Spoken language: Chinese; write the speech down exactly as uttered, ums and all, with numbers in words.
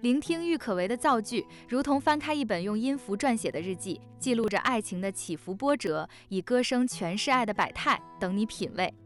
聆听郁可唯的造句，如同翻开一本用音符撰写的日记，记录着爱情的起伏波折，以歌声诠释爱的百态，等你品味。